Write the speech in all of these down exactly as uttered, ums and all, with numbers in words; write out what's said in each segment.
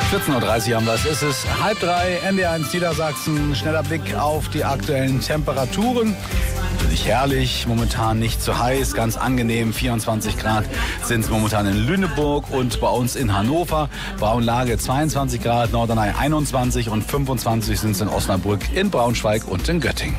vierzehn Uhr dreißig haben wir es. Es ist halb drei, N D R eins Niedersachsen. Schneller Blick auf die aktuellen Temperaturen. Natürlich herrlich, momentan nicht zu heiß, ganz angenehm. vierundzwanzig Grad sind es momentan in Lüneburg und bei uns in Hannover. Braunlage zweiundzwanzig Grad, Norderney einundzwanzig und fünfundzwanzig sind es in Osnabrück, in Braunschweig und in Göttingen.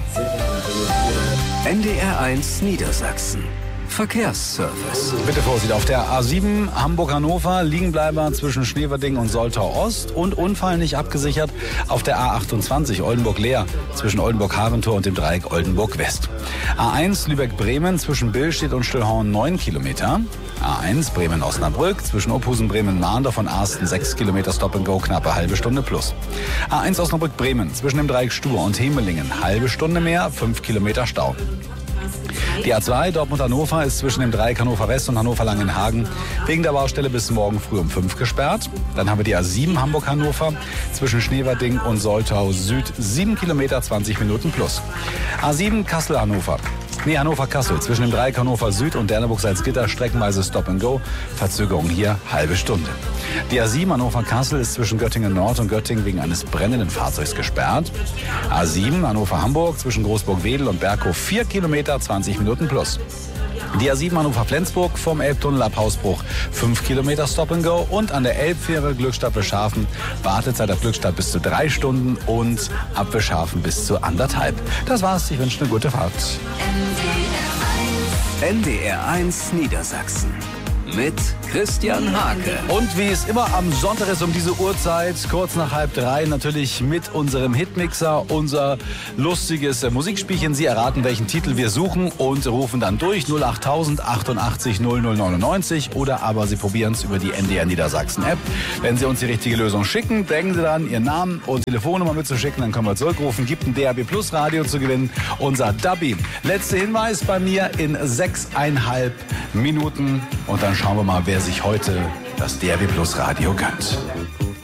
N D R eins Niedersachsen. Verkehrsservice. Bitte Vorsicht, auf der A sieben Hamburg-Hannover, Liegenbleiber zwischen Schneverding und Soltau-Ost und Unfall nicht abgesichert auf der A achtundzwanzig Oldenburg-Leer zwischen Oldenburg-Harentor und dem Dreieck Oldenburg-West. A eins Lübeck-Bremen zwischen Billstedt und Stillhorn neun Kilometer. A eins Bremen-Osnabrück zwischen Ophausen-Bremen-Mahndorf und Arsten sechs Kilometer Stop-and-Go, knappe halbe Stunde plus. A eins Osnabrück-Bremen zwischen dem Dreieck Stur und Hemelingen, halbe Stunde mehr, fünf Kilometer Stau. Die A zwei Dortmund-Hannover ist zwischen dem Dreieck Hannover West und Hannover-Langenhagen wegen der Baustelle bis morgen früh um fünf gesperrt. Dann haben wir die A sieben Hamburg-Hannover zwischen Schneverding und Soltau Süd, sieben Kilometer, zwanzig Minuten plus. A sieben Kassel-Hannover. Nee, Hannover-Kassel zwischen dem Dreieck Hannover Süd und Derneburg-Salzgitter streckenweise Stop-and-Go. Verzögerung hier halbe Stunde. Die A sieben Hannover-Kassel ist zwischen Göttingen Nord und Göttingen wegen eines brennenden Fahrzeugs gesperrt. A sieben Hannover-Hamburg zwischen Großburg-Wedel und Berghof vier Kilometer, zwanzig Minuten plus. Die A sieben Hannover-Flensburg vom Elbtunnel ab Hausbruch fünf Kilometer Stop-and-Go und an der Elbfähre Glückstadt-Wilschafen Wartezeit auf Glückstadt bis zu drei Stunden und ab Wilschafen bis zu anderthalb. Das war's, ich wünsche eine gute Fahrt. N D R eins Niedersachsen mit Christian Hake. Und wie es immer am Sonntag ist um diese Uhrzeit, kurz nach halb drei, natürlich mit unserem Hitmixer, unser lustiges äh, Musikspielchen. Sie erraten, welchen Titel wir suchen und rufen dann durch null achttausend achtundachtzig null null neunundneunzig oder aber Sie probieren es über die N D R Niedersachsen App. Wenn Sie uns die richtige Lösung schicken, denken Sie dann, Ihren Namen und Telefonnummer mitzuschicken, dann können wir zurückrufen. Gibt ein D A B Plus Radio zu gewinnen, unser Dubby. Letzter Hinweis bei mir in sechseinhalb Minuten und dann schauen wir mal, wer sich heute das D A B Plus Radio gönnt.